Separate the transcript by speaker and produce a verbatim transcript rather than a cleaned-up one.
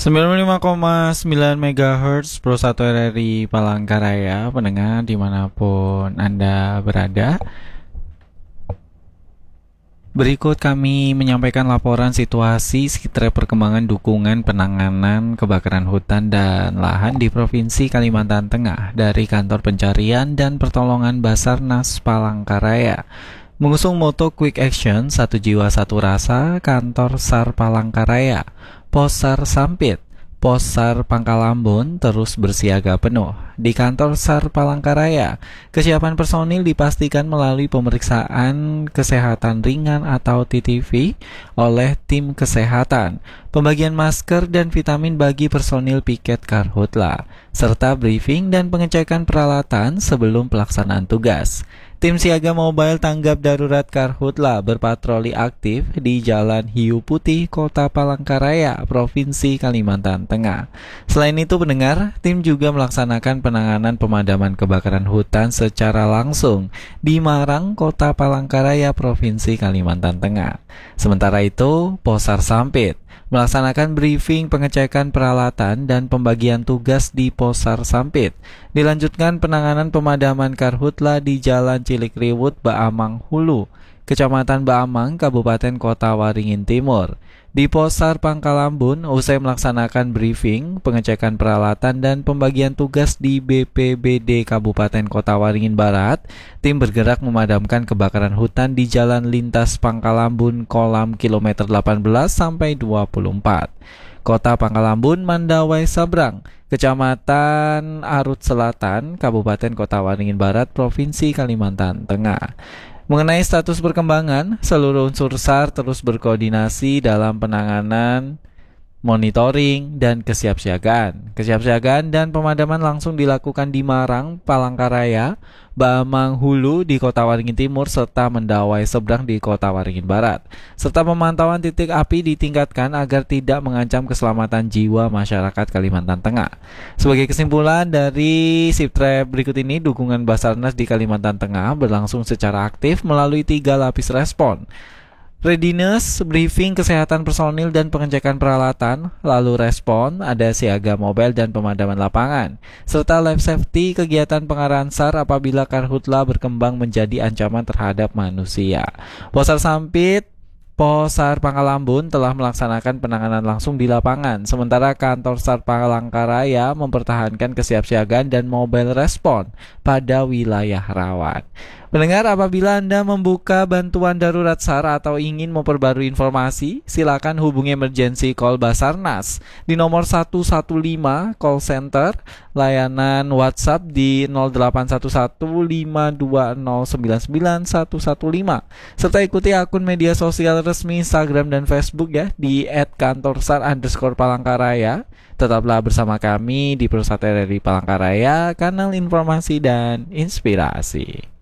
Speaker 1: sembilan puluh lima koma sembilan megahertz Pro satu R R I Palangkaraya, pendengar dimanapun Anda berada. Berikut kami menyampaikan laporan situasi sekitar perkembangan dukungan penanganan kebakaran hutan dan lahan di Provinsi Kalimantan Tengah dari Kantor Pencarian dan Pertolongan Basarnas Palangkaraya. Mengusung moto Quick Action, Satu Jiwa Satu Rasa, Kantor SAR Palangkaraya, Posar Sampit, Posar Pangkalambun terus bersiaga penuh. Di kantor SAR Palangkaraya, kesiapan personil dipastikan melalui pemeriksaan kesehatan ringan atau T T V oleh tim kesehatan, pembagian masker dan vitamin bagi personil piket Karhutla, serta briefing dan pengecekan peralatan sebelum pelaksanaan tugas. Tim siaga mobile tanggap darurat Karhutla berpatroli aktif di Jalan Hiu Putih, Kota Palangkaraya, Provinsi Kalimantan Tengah. Selain itu, pendengar, tim juga melaksanakan penanganan pemadaman kebakaran hutan secara langsung di Marang, Kota Palangkaraya, Provinsi Kalimantan Tengah. Sementara itu, Posar Sampit melaksanakan briefing pengecekan peralatan dan pembagian tugas di Posar Sampit. Dilanjutkan penanganan pemadaman Karhutla di Jalan Cilikriwut, Baamang Hulu, Kecamatan Baamang, Kabupaten Kota Waringin Timur. Di Posar Pangkalambun, usai melaksanakan briefing, pengecekan peralatan dan pembagian tugas di B P B D Kabupaten Kota Waringin Barat, tim bergerak memadamkan kebakaran hutan di Jalan Lintas Pangkalambun Kolam kilometer delapan belas sampai dua puluh empat. Kota Pangkalambun, Mandawai Sabrang, Kecamatan Arut Selatan, Kabupaten Kota Waringin Barat, Provinsi Kalimantan Tengah. Mengenai status perkembangan, seluruh unsur SAR terus berkoordinasi dalam penanganan, monitoring, dan kesiapsiagaan. Kesiapsiagaan dan pemadaman langsung dilakukan di Marang, Palangkaraya, Baamang Hulu di Kota Waringin Timur, serta Mendawai Seberang di Kota Waringin Barat. Serta pemantauan titik api ditingkatkan agar tidak mengancam keselamatan jiwa masyarakat Kalimantan Tengah. Sebagai kesimpulan dari Siptrep berikut ini, dukungan Basarnas di Kalimantan Tengah berlangsung secara aktif melalui tiga lapis respon. Readiness, briefing kesehatan personil dan pengecekan peralatan, lalu respon, ada siaga mobile dan pemadaman lapangan, serta life safety, kegiatan pengarahan SAR apabila Karhutla berkembang menjadi ancaman terhadap manusia. Posar Sampit, Posar Pangkalambun telah melaksanakan penanganan langsung di lapangan, sementara kantor SAR Palangkaraya mempertahankan kesiapsiagaan dan mobile respon pada wilayah rawan. Pendengar, apabila Anda membuka bantuan darurat SAR atau ingin memperbarui informasi, silakan hubungi emergency call Basarnas di nomor satu satu lima call center, layanan WhatsApp di nol delapan satu satu lima dua nol sembilan sembilan satu satu lima, serta ikuti akun media sosial resmi Instagram dan Facebook ya di et kantorsar underscore Palangkaraya. Tetaplah bersama kami di Pro satu R R I Palangkaraya, kanal informasi dan inspirasi.